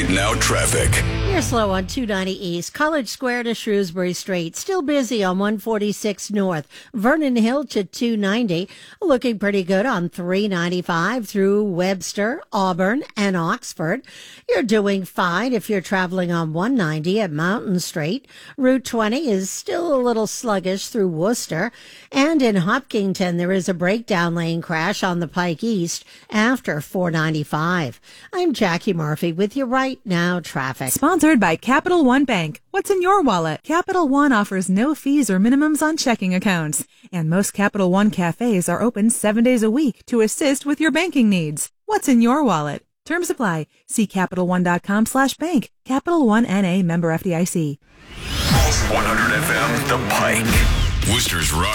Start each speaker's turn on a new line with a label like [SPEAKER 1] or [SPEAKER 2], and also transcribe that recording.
[SPEAKER 1] Right Now traffic.
[SPEAKER 2] You're slow on 290 East, College Square to Shrewsbury Street. Still busy on 146 North, Vernon Hill to 290. Looking pretty good on 395 through Webster, Auburn, and Oxford. You're doing fine if you're traveling on 190 at Mountain Street. Route 20 is still a little sluggish through Worcester. And in Hopkinton, there is a breakdown lane crash on the Pike East after 495. I'm Jackie Murphy with your Right Now traffic.
[SPEAKER 3] Sponsored by Capital One Bank. What's in your wallet? Capital One offers no fees or minimums on checking accounts. And most Capital One cafes are open 7 days a week to assist with your banking needs. What's in your wallet? Terms apply. See CapitalOne.com/bank. Capital One N.A. member FDIC.
[SPEAKER 1] 100 FM, The Pike. Worcester's Rock.